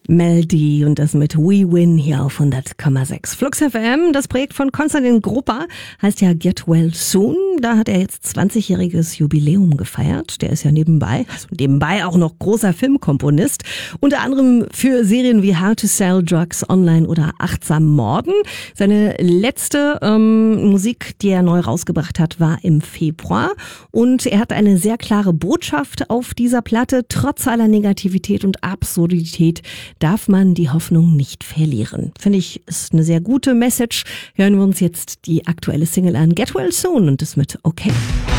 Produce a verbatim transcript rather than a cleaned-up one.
Mel D und das mit We Win hier auf hundert Komma sechs. Flux F M, das Projekt von Konstantin Grupper, heißt ja Get Well Soon. Da hat er jetzt zwanzigjähriges Jubiläum gefeiert. Der ist ja nebenbei, also nebenbei auch noch großer Filmkomponist. Unter anderem für Serien wie How to Sell Drugs Online oder Achtsam Morden. Seine letzte ähm, Musik, die er neu rausgebracht hat, war im Februar. Und er hat eine sehr klare Botschaft auf dieser Platte. Trotz aller Negativität und Absurdität darf man die Hoffnung nicht verlieren. Finde ich, ist eine sehr gute Message. Hören wir uns jetzt die aktuelle Single an, Get Well Soon, und das mit Okay.